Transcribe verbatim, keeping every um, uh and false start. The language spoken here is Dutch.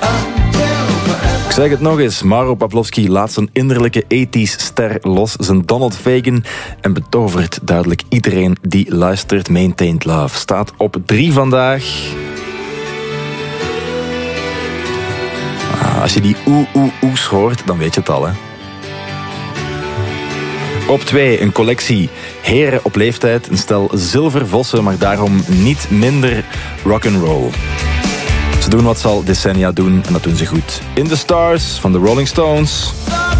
Ik zeg het nog eens, Mauro Pavlovsky laat zijn innerlijke ethisch ster los, zijn Donald Fagan, en betovert duidelijk iedereen die luistert. Maintained Love staat op drie vandaag. Ah, als je die oeh oeh oeh's hoort, dan weet je het al, hè. Op twee, een collectie heren op leeftijd, een stel zilvervossen, maar daarom niet minder rock'n'roll. Ze doen wat ze al decennia doen en dat doen ze goed. In the Stars van de Rolling Stones.